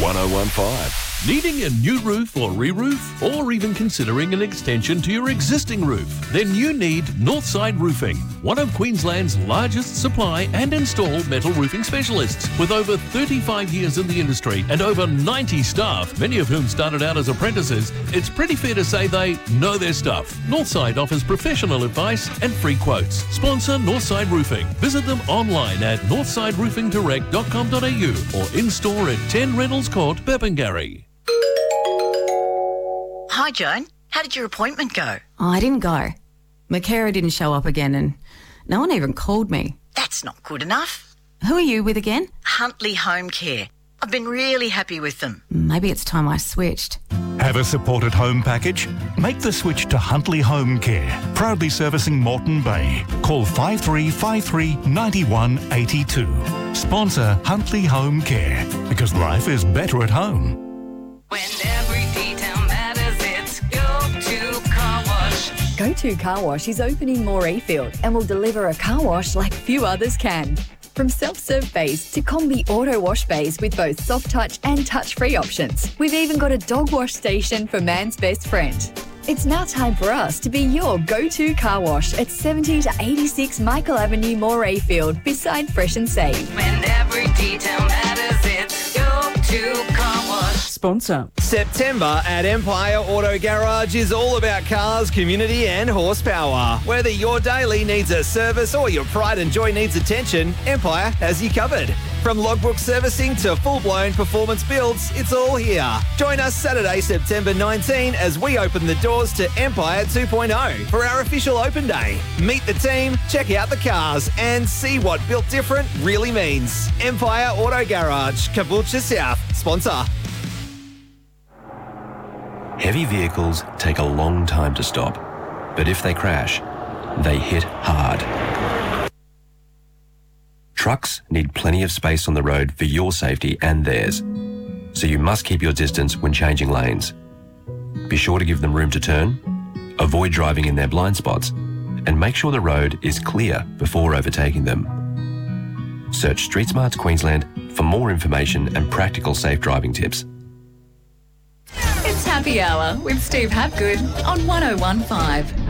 1015. Needing a new roof or re-roof, or even considering an extension to your existing roof? Then you need Northside Roofing, one of Queensland's largest supply and install metal roofing specialists. With over 35 years in the industry and over 90 staff, many of whom started out as apprentices, it's pretty fair to say they know their stuff. Northside offers professional advice and free quotes. Sponsor Northside Roofing. Visit them online at northsideroofingdirect.com.au or in-store at 10 Reynolds Court, Burpengary. Hi, Joan. How did your appointment go? Oh, I didn't go. My carer didn't show up again and no one even called me. That's not good enough. Who are you with again? Huntley Home Care. I've been really happy with them. Maybe it's time I switched. Have a supported home package? Make the switch to Huntley Home Care, proudly servicing Moreton Bay. Call 5353 9182. Sponsor Huntley Home Care, because life is better at home. When every detail matters, it's Go-To Car Wash. Go-To Car Wash is open in Morayfield and will deliver a car wash like few others can. From self-serve bays to combi auto wash bays with both soft touch and touch-free options. We've even got a dog wash station for man's best friend. It's now time for us to be your go-to car wash at 70 to 86 Michael Avenue, Morayfield, beside Fresh and Save. When every detail matters, it's Go-To Car Wash. Sponsor. September at Empire Auto Garage is all about cars, community and horsepower. Whether your daily needs a service or your pride and joy needs attention, Empire has you covered. From logbook servicing to full-blown performance builds, it's all here. Join us Saturday, September 19 as we open the doors to Empire 2.0 for our official open day. Meet the team, check out the cars and see what built different really means. Empire Auto Garage, Caboolture South. Sponsor. Heavy vehicles take a long time to stop, but if they crash, they hit hard. Trucks need plenty of space on the road for your safety and theirs, so you must keep your distance when changing lanes. Be sure to give them room to turn, avoid driving in their blind spots, and make sure the road is clear before overtaking them. Search Street Smarts Queensland for more information and practical safe driving tips. It's Happy Hour with Steve Hapgood on 1015.